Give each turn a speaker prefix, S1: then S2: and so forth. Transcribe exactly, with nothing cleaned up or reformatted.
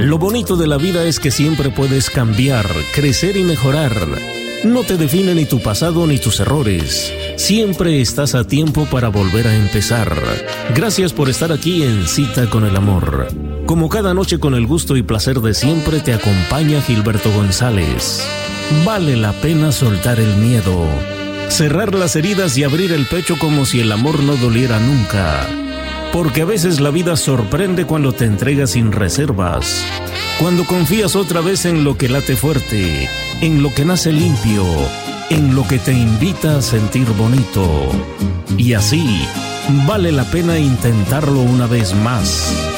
S1: Lo bonito de la vida es que siempre puedes cambiar, crecer y mejorar. No te define ni tu pasado ni tus errores. Siempre estás a tiempo para volver a empezar. Gracias por estar aquí en Cita con el Amor. Como cada noche, con el gusto y placer de siempre, te acompaña Gilberto González. Vale la pena soltar el miedo, cerrar las heridas y abrir el pecho como si el amor no doliera nunca. Porque a veces la vida sorprende cuando te entregas sin reservas, cuando confías otra vez en lo que late fuerte, en lo que nace limpio, en lo que te invita a sentir bonito. Y así, vale la pena intentarlo una vez más.